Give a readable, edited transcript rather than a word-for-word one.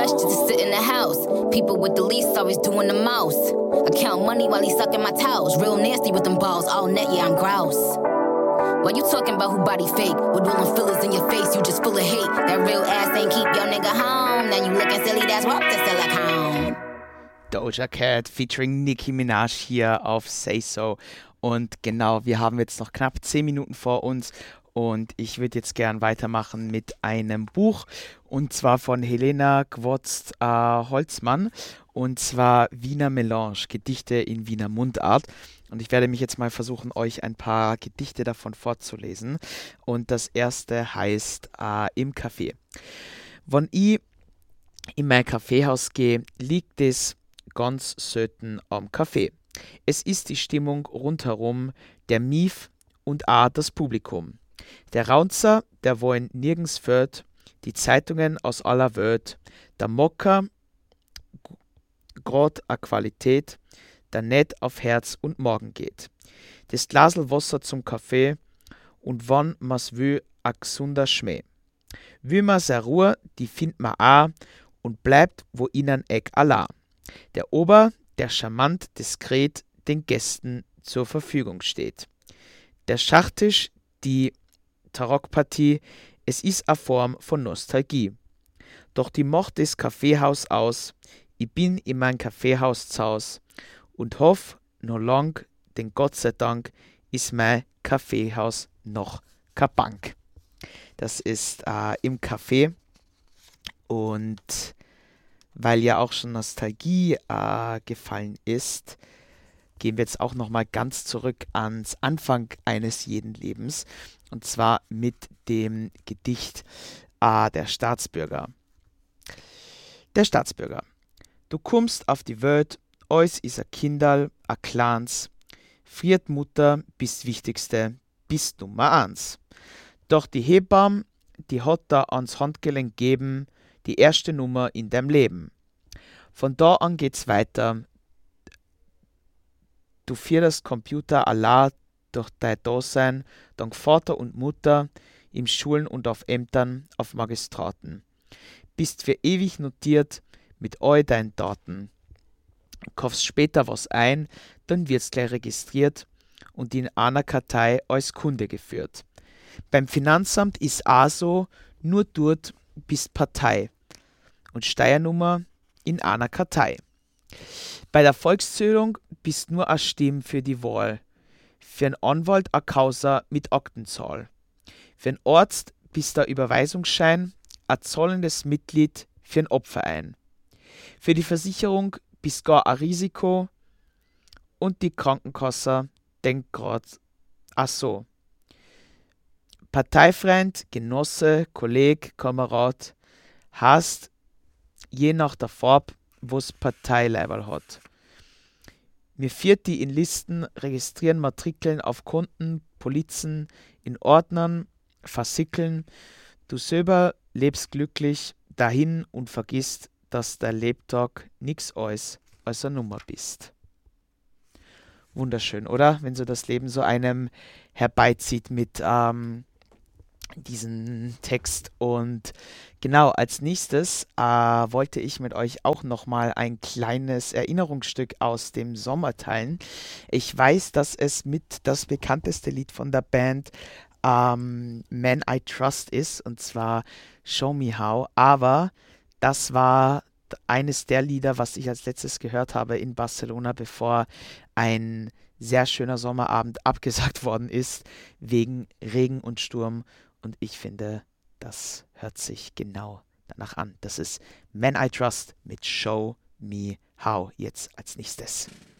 rush just to sit in the house. People with the least always doing the most. I count money while he sucking my toes. Real nasty with them balls, all net, yeah, I'm grouse. Why you talking about who body fake? With all them fillers in your face, you just full of hate. That real ass ain't keep your nigga home. Now you looking silly, that's walk to silicone. Doja Cat featuring Nicki Minaj hier auf Say So. Und genau, wir haben jetzt noch knapp 10 Minuten vor uns und ich würde jetzt gern weitermachen mit einem Buch und zwar von Helena Gwotz-Holzmann und zwar Wiener Melange, Gedichte in Wiener Mundart. Und ich werde mich jetzt mal versuchen, euch ein paar Gedichte davon vorzulesen. Und das erste heißt Im Café. Wenn ich in mein Kaffeehaus gehe, liegt es ganz selten am Kaffee. Es ist die Stimmung rundherum, der Mief und auch das Publikum. Der Raunzer, der wollen nirgends fährt, die Zeitungen aus aller Welt, der Mocker, grad a Qualität, der net auf Herz und Morgen geht. Das Glasel Wasser zum Kaffee und wann ma's will, a gesunder Schmäh. Will ma se Ruhe, die findt ma a und bleibt wo ihnen eck Allah. Der Ober, der charmant, diskret den Gästen zur Verfügung steht. Der Schachtisch, die Tarockpartie, es ist a Form von Nostalgie. Doch die macht das Kaffeehaus aus, ich bin in mein Kaffeehaus zaus und hoff no lang, denn Gott sei Dank ist mein Kaffeehaus noch ka Bank. Das ist im Café und weil ja auch schon Nostalgie gefallen ist, gehen wir jetzt auch nochmal ganz zurück ans Anfang eines jeden Lebens und zwar mit dem Gedicht Der Staatsbürger. Der Staatsbürger. Du kommst auf die Welt, eus is a Kinderl, a Clans, friert Mutter, bist Wichtigste, bist Nummer 1. Doch die Hebamme, die hat da ans Handgelenk geben, die erste Nummer in deinem Leben. Von da an geht's weiter. Du führst Computer Allah durch dein Dasein, dank Vater und Mutter, im Schulen und auf Ämtern, auf Magistraten. Bist für ewig notiert mit all deinen Daten. Kaufst später was ein, dann wird's gleich registriert und in einer Kartei als Kunde geführt. Beim Finanzamt ist auch so, nur dort bist Partei und Steuernummer in einer Kartei. Bei der Volkszählung bist nur eine Stimme für die Wahl. Für einen Anwalt eine Causa mit Aktenzahl. Für einen Arzt bist der Überweisungsschein ein zahlendes Mitglied für einen Opferein. Für die Versicherung bist gar ein Risiko und die Krankenkasse denkt grad, ach so. Parteifreund, Genosse, Kolleg, Kamerad heißt je nach der Farbe, wo's Parteileiberl hat. Mir führt die in Listen, registrieren Matrikeln auf Konten, Polizen, in Ordnern, versickeln. Du selber lebst glücklich dahin und vergisst, dass der Lebtag nix als eine Nummer bist. Wunderschön, oder? Wenn so das Leben so einem herbeizieht mit diesen Text. Und genau, als nächstes wollte ich mit euch auch nochmal ein kleines Erinnerungsstück aus dem Sommer teilen. Ich weiß, dass es mit das bekannteste Lied von der Band Man I Trust ist, und zwar Show Me How, aber das war eines der Lieder, was ich als letztes gehört habe in Barcelona, bevor ein sehr schöner Sommerabend abgesagt worden ist, wegen Regen und Sturm. Und ich finde, das hört sich genau danach an. Das ist Man I Trust mit Show Me How jetzt als nächstes.